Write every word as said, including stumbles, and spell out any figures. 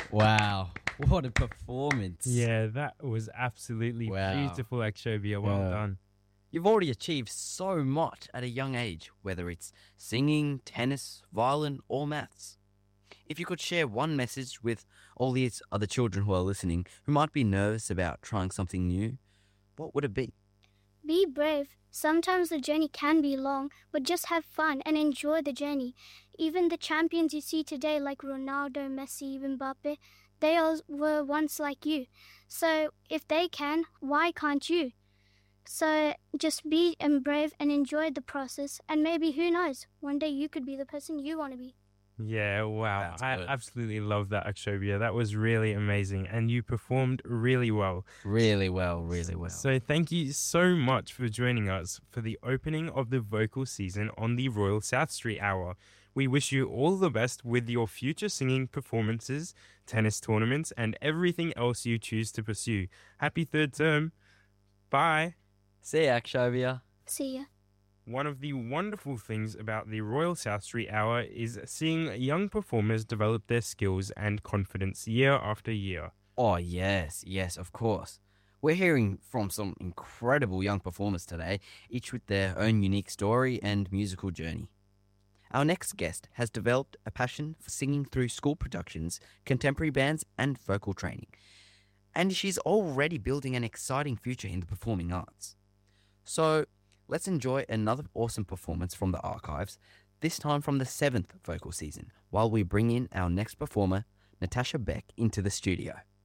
Wow. What a performance. Yeah, that was absolutely Wow. beautiful, Akshobhya. Well Yeah. done. You've already achieved so much at a young age, whether it's singing, tennis, violin, or maths. If you could share one message with all these other children who are listening who might be nervous about trying something new, what would it be? Be brave. Sometimes the journey can be long, but just have fun and enjoy the journey. Even the champions you see today, like Ronaldo, Messi, Mbappe, they all were once like you. So if they can, why can't you? So just be um, brave and enjoy the process, and maybe, who knows, one day you could be the person you want to be. Yeah, wow. That's I good. absolutely love that, Akshobhya. That was really amazing, and you performed really well. Really well, really well. So thank you so much for joining us for the opening of the vocal season on the Royal South Street Hour. We wish you all the best with your future singing performances, tennis tournaments, and everything else you choose to pursue. Happy third term. Bye. See ya, Akshobhya. See ya. One of the wonderful things about the Royal South Street Hour is seeing young performers develop their skills and confidence year after year. Oh, yes, yes, of course. We're hearing from some incredible young performers today, each with their own unique story and musical journey. Our next guest has developed a passion for singing through school productions, contemporary bands, and vocal training. And she's already building an exciting future in the performing arts. So, let's enjoy another awesome performance from the archives, this time from the seventh vocal season, while we bring in our next performer, Natasha Beck, into the studio.